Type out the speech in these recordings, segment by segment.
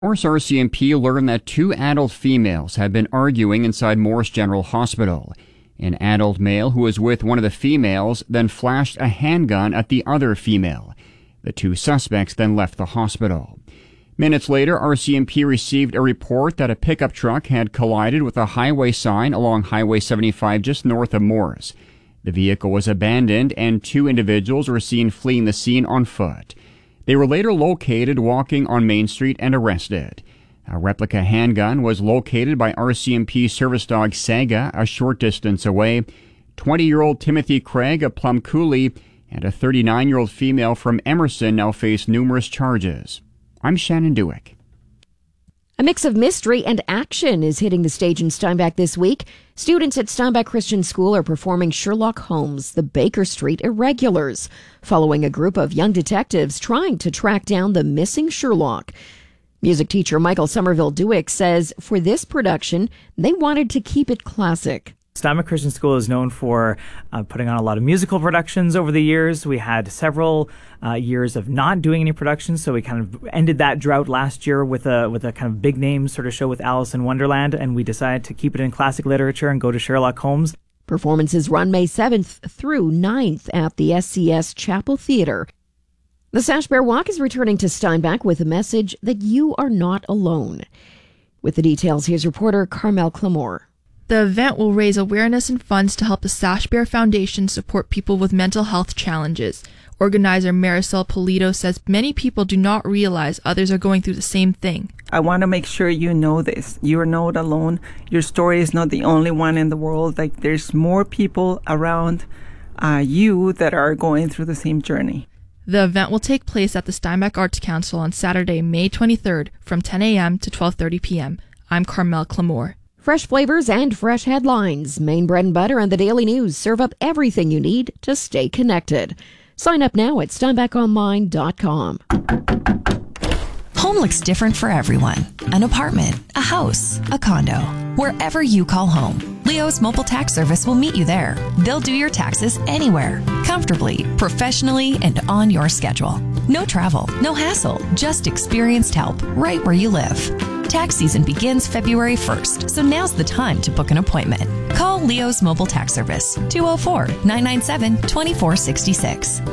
Morris RCMP learned that two adult females had been arguing inside Morris General Hospital. An adult male who was with one of the females then flashed a handgun at the other female. The two suspects then left the hospital. Minutes later, RCMP received a report that a pickup truck had collided with a highway sign along Highway 75 just north of Morris. The vehicle was abandoned and two individuals were seen fleeing the scene on foot. They were later located walking on Main Street and arrested. A replica handgun was located by RCMP service dog Saga a short distance away. 20-year-old Timothy Craig of Plum Coulee and a 39-year-old female from Emerson now face numerous charges. I'm Shannon Dewick. A mix of mystery and action is hitting the stage in Steinbach this week. Students at Steinbach Christian School are performing Sherlock Holmes, the Baker Street Irregulars, following a group of young detectives trying to track down the missing Sherlock. Music teacher Michael Somerville Dewick says for this production, they wanted to keep it classic. Steinbach Christian School is known for putting on a lot of musical productions over the years. We had several years of not doing any productions, so we kind of ended that drought last year with a kind of big name sort of show with Alice in Wonderland, and we decided to keep it in classic literature and go to Sherlock Holmes. Performances run May 7th through 9th at the SCS Chapel Theatre. The Sash Bear Walk is returning to Steinbach with a message that you are not alone. With the details, here's reporter Carmel Clamore. The event will raise awareness and funds to help the Sash Bear Foundation support people with mental health challenges. Organizer Marisol Polito says many people do not realize others are going through the same thing. I want to make sure you know this. You are not alone. Your story is not the only one in the world. There's more people around you that are going through the same journey. The event will take place at the Steinbach Arts Council on Saturday, May 23rd from 10 a.m. to 12:30 p.m. I'm Carmel Clamore. Fresh flavors and fresh headlines. Maine Bread and Butter and the Daily News serve up everything you need to stay connected. Sign up now at steinbachonline.com. Home looks different for everyone. An apartment, a house, a condo. Wherever you call home, Leo's Mobile Tax Service will meet you there. They'll do your taxes anywhere, comfortably, professionally, and on your schedule. No travel, no hassle, just experienced help right where you live. Tax season begins February 1st, so now's the time to book an appointment. Call Leo's Mobile Tax Service, 204-997-2466.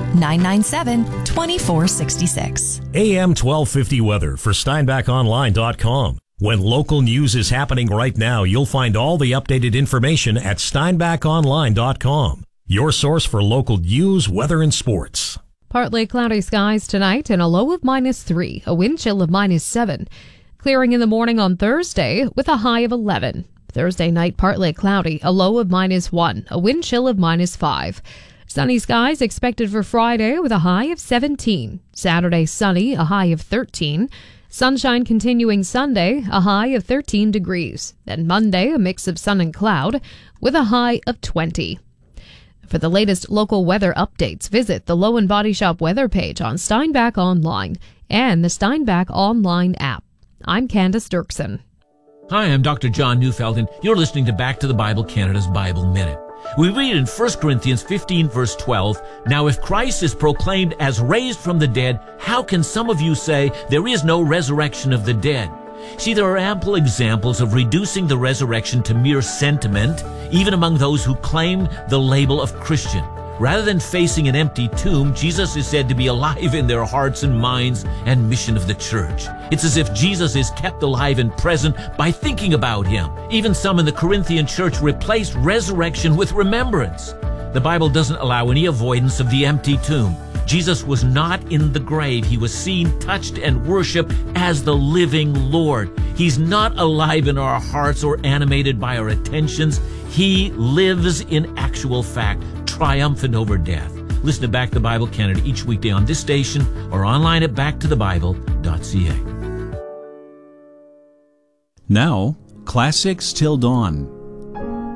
997-2466. AM 1250 weather for SteinbachOnline.com. When local news is happening right now, you'll find all the updated information at SteinbachOnline.com. Your source for local news, weather, and sports. Partly cloudy skies tonight and a low of -3, a wind chill of -7. Clearing in the morning on Thursday with a high of 11. Thursday night partly cloudy, a low of -1, a wind chill of -5. Sunny skies expected for Friday with a high of 17. Saturday sunny, a high of 13. Sunshine continuing Sunday, a high of 13 degrees. Then Monday, a mix of sun and cloud with a high of 20. For the latest local weather updates, visit the Lowen Body Shop weather page on Steinbach Online and the Steinbach Online app. I'm Candace Dirksen. Hi, I'm Dr. John Neufeld, and you're listening to Back to the Bible Canada's Bible Minute. We read in 1 Corinthians 15, verse 12, "Now if Christ is proclaimed as raised from the dead, how can some of you say there is no resurrection of the dead?" See, there are ample examples of reducing the resurrection to mere sentiment, even among those who claim the label of Christian. Rather than facing an empty tomb, Jesus is said to be alive in their hearts and minds and mission of the church. It's as if Jesus is kept alive and present by thinking about him. Even some in the Corinthian church replaced resurrection with remembrance. The Bible doesn't allow any avoidance of the empty tomb. Jesus was not in the grave. He was seen, touched, and worshiped as the living Lord. He's not alive in our hearts or animated by our attentions. He lives in actual fact, triumphant over death. Listen to Back to the Bible Canada each weekday on this station or online at backtothebible.ca. Now, Classics Till Dawn.